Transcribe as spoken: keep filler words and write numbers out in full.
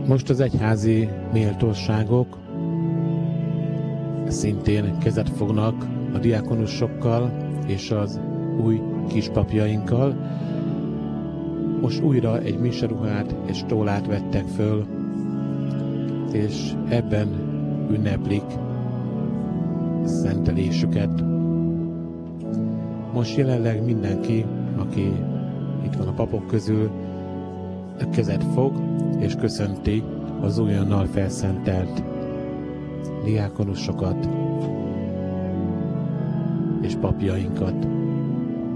Most az egyházi méltóságok szintén kezet fognak a diákonusokkal és az új kispapjainkkal. Most újra egy miseruhát és tólát vettek föl, és ebben ünneplik szentelésüket. Most jelenleg mindenki, aki itt van a papok közül, kezet fog és köszönti az újonnan felszentelt diákonusokat és papjainkat.